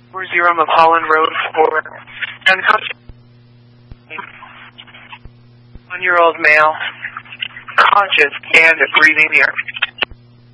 4-0 Mulholland Road for unconscious 1-year-old male, conscious and breathing here.